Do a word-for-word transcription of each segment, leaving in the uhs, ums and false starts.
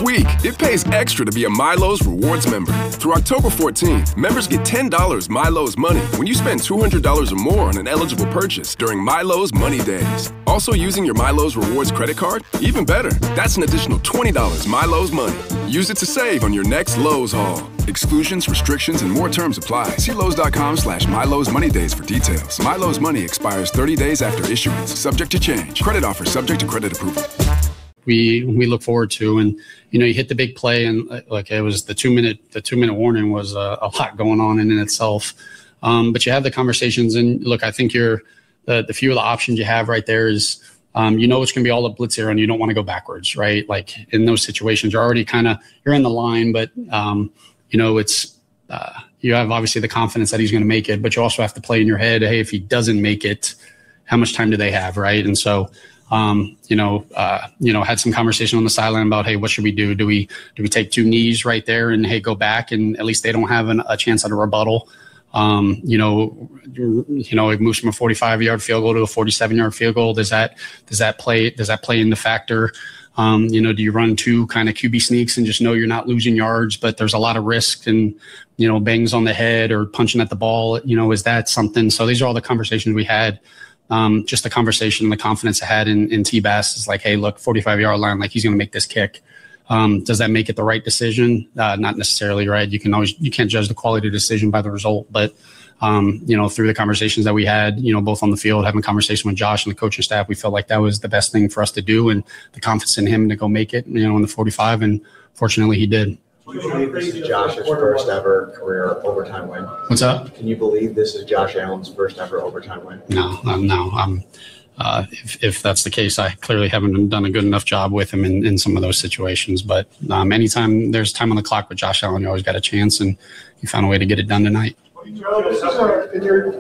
week, it pays extra to be a Milo's Rewards member. Through October fourteenth, members get ten dollars Milo's Money when you spend two hundred dollars or more on an eligible purchase during Milo's Money Days. Also using your Milo's Rewards credit card? Even better, that's an additional twenty dollars Milo's Money. Use it to save on your next Lowe's haul. Exclusions, restrictions, and more terms apply. See Lowe's.com slash Milo's Money Days for details. Milo's Money expires thirty days after issuance, subject to change. Credit offer subject to credit approval. We we look forward to, and you know, you hit the big play, and like it was the two minute the two minute warning was a, a lot going on in, in itself. Um, but you have the conversations, and look, I think you're the the few of the options you have right there is. Um, you know it's going to be all a blitz here, and you don't want to go backwards, right? Like in those situations, you're already kind of you're in the line, but um, you know it's uh, you have obviously the confidence that he's going to make it, but you also have to play in your head, hey, if he doesn't make it, how much time do they have, right? And so, um, you know, uh, you know, had some conversation on the sideline about, hey, what should we do? Do we do we take two knees right there and hey, go back, and at least they don't have an, a chance at a rebuttal. Um, you know, you know, it moves from a forty-five yard field goal to a forty-seven yard field goal. Does that, does that play, does that play in the factor? Um, you know, do you run two kind of Q B sneaks and just know you're not losing yards, but there's a lot of risk and, you know, bangs on the head or punching at the ball, you know, is that something? So these are all the conversations we had. Um, just the conversation, the confidence I had in, in T-Bass is like, hey, look, forty-five yard line, like he's going to make this kick. Um, does that make it the right decision? Uh, not necessarily, right? You can always, you can't judge the quality of the decision by the result, but, um, you know, through the conversations that we had, you know, both on the field, having a conversation with Josh and the coaching staff, we felt like that was the best thing for us to do and the confidence in him to go make it, you know, in the forty-five. And fortunately he did. Can you believe this is Josh's first ever career overtime win? What's up? Can you believe this is Josh Allen's first ever overtime win? No, um, no. Um, Uh, if, if that's the case, I clearly haven't done a good enough job with him in, in some of those situations. But um, anytime there's time on the clock with Josh Allen, you always got a chance, and you found a way to get it done tonight. Well, this, is a, in your,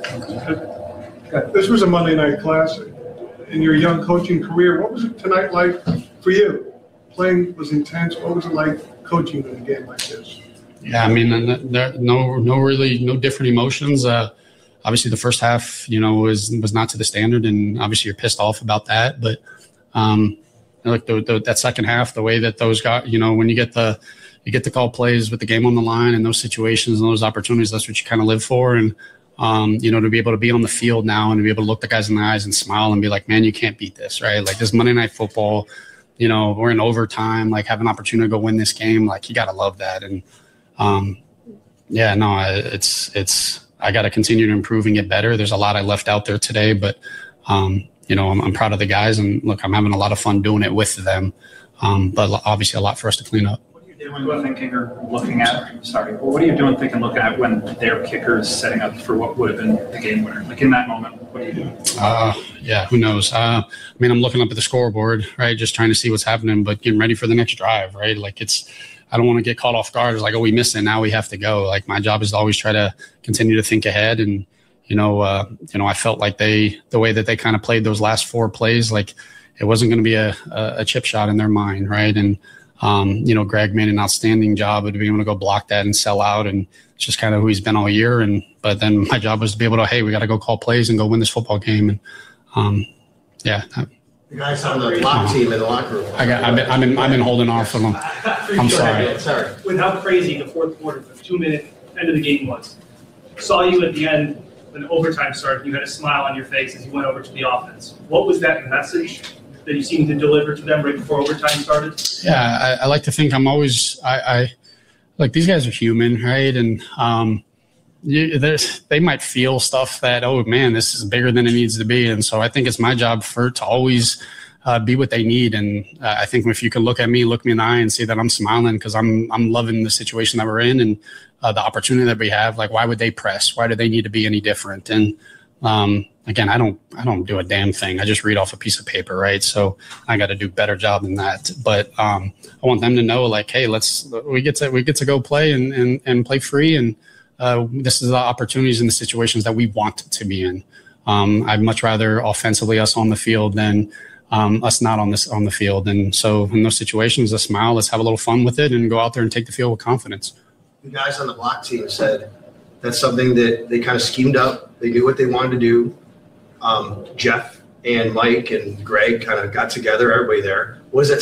this was a Monday night classic. In your young coaching career, what was it tonight like for you? Playing was intense. What was it like coaching in a game like this? Yeah, I mean, there, no, no, really, no different emotions. Uh, Obviously, the first half, you know, was was not to the standard, and obviously you're pissed off about that. But um, like the, the, that second half, the way that those got, you know, when you get the you get to call plays with the game on the line and those situations and those opportunities, that's what you kind of live for. And um, you know, to be able to be on the field now and to be able to look the guys in the eyes and smile and be like, man, you can't beat this, right? Like this Monday Night Football, you know, we're in overtime, like have an opportunity to go win this game, like you got to love that. And um, yeah, no, it's it's. I got to continue to improve and get better. There's a lot I left out there today, but, um, you know, I'm, I'm proud of the guys. And, look, I'm having a lot of fun doing it with them, um, but obviously a lot for us to clean up. What are you doing thinking or looking at – sorry, what are you doing thinking looking at when their kicker is setting up for what would have been the game winner? Like in that moment, what are you doing? Uh, yeah, who knows? Uh, I mean, I'm looking up at the scoreboard, right, just trying to see what's happening, but getting ready for the next drive, right? Like it's – I don't want to get caught off guard. It's like, oh, we missed it. Now we have to go. Like my job is to always try to continue to think ahead. And, you know, uh, you know, I felt like they, the way that they kind of played those last four plays, like it wasn't going to be a, a, a chip shot in their mind. Right. And, um, you know, Greg made an outstanding job of being able to go block that and sell out. And it's just kind of who he's been all year. And, but then my job was to be able to, hey, we got to go call plays and go win this football game. And, um, yeah. That, The guys on the block team in the locker room. I got. I've been. I've been. I've been holding off on them. I'm sorry. Sorry. With how crazy the fourth quarter, the two-minute end of the game was, saw you at the end when overtime started. You had a smile on your face as you went over to the offense. What was that message that you seemed to deliver to them right before overtime started? Yeah, I, I like to think I'm always. I, I like these guys are human, right? And um, you, they might feel stuff that, oh man, this is bigger than it needs to be. And so I think it's my job for to always uh, be what they need. And uh, I think if you can look at me, look me in the eye and see that I'm smiling because I'm, I'm loving the situation that we're in and uh, the opportunity that we have, like, why would they press? Why do they need to be any different? And um, again, I don't, I don't do a damn thing. I just read off a piece of paper. Right. So I got to do a better job than that. But um, I want them to know like, hey, let's, we get to, we get to go play and, and, and play free. And, Uh, this is the opportunities and the situations that we want to be in. Um, I'd much rather offensively us on the field than um, us not on this on the field. And so in those situations, a smile, let's have a little fun with it and go out there and take the field with confidence. The guys on the block team said that's something that they kind of schemed up. They knew what they wanted to do. Um, Jeff and Mike and Greg kind of got together, everybody there. What does that